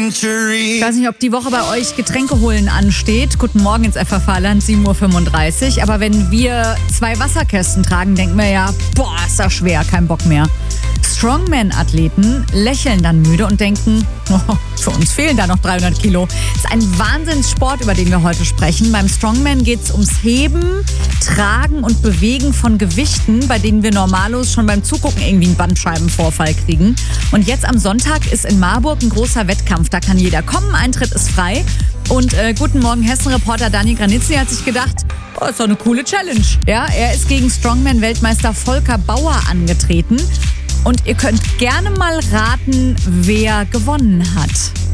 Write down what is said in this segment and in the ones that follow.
century. Ich weiß nicht, ob die Woche bei euch Getränke holen ansteht. Guten Morgen ins FFH-Land, 7.35 Uhr. Aber wenn wir 2 Wasserkästen tragen, denken wir ja, boah, ist das schwer, kein Bock mehr. Strongman-Athleten lächeln dann müde und denken, oh, für uns fehlen da noch 300 Kilo. Das ist ein Wahnsinnssport, über den wir heute sprechen. Beim Strongman geht es ums Heben, Tragen und Bewegen von Gewichten, bei denen wir normalos schon beim Zugucken irgendwie einen Bandscheibenvorfall kriegen. Und jetzt am Sonntag ist in Marburg ein großer Wettkampf. Da kann jeder kommen, Eintritt ist frei. Und Guten Morgen Hessen-Reporter Dani Granitzny hat sich gedacht, oh, ist doch eine coole Challenge. Ja, er ist gegen Strongman-Weltmeister Volker Bauer angetreten. Und ihr könnt gerne mal raten, wer gewonnen hat.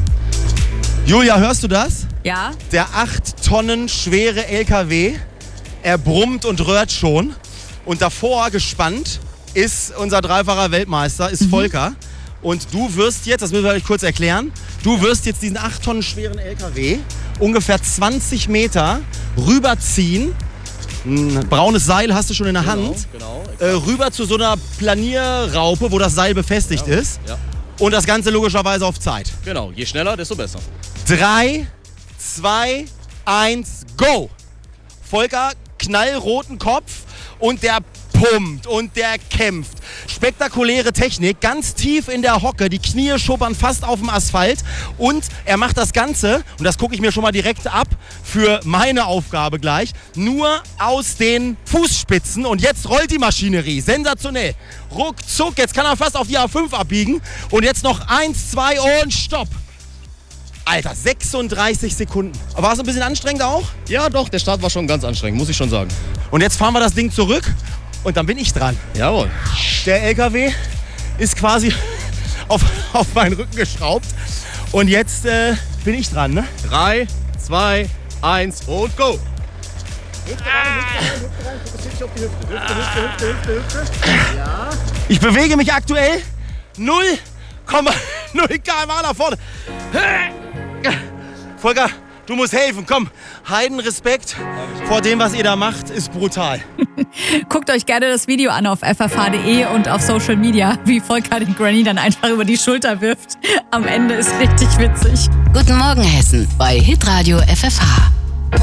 Julia, hörst du das? Ja? Der 8 Tonnen schwere LKW, er brummt und röhrt schon. Und davor gespannt ist unser dreifacher Weltmeister, ist Volker. Und du wirst jetzt, das müssen wir euch kurz erklären, du wirst jetzt diesen 8 Tonnen schweren LKW ungefähr 20 Meter rüberziehen. Ein braunes Seil hast du schon in der Hand. Genau, rüber zu so einer Planierraupe, wo das Seil befestigt ist. Ja. Und das Ganze logischerweise auf Zeit. Genau, je schneller, desto besser. 3, 2, 1, go! Volker, knallroten Kopf und der pumpt und der kämpft. Spektakuläre Technik, ganz tief in der Hocke, die Knie schuppern fast auf dem Asphalt und er macht das Ganze, und das gucke ich mir schon mal direkt ab, für meine Aufgabe gleich, nur aus den Fußspitzen und jetzt rollt die Maschinerie, sensationell. Ruckzuck, jetzt kann er fast auf die A5 abbiegen und jetzt noch 1, 2 und Stopp. Alter, 36 Sekunden. War es ein bisschen anstrengend auch? Ja, doch, der Start war schon ganz anstrengend, muss ich schon sagen. Und jetzt fahren wir das Ding zurück und dann bin ich dran. Jawohl. Der LKW ist quasi auf meinen Rücken geschraubt und jetzt bin ich dran, ne? 3, 2, 1 und go! Ich bewege mich aktuell 0,0 km/h nach vorne. Volker, du musst helfen, komm. Heidenrespekt vor dem, was ihr da macht, ist brutal. Guckt euch gerne das Video an auf ffh.de und auf Social Media, wie Volker den Granny dann einfach über die Schulter wirft. Am Ende ist richtig witzig. Guten Morgen Hessen bei Hitradio FFH.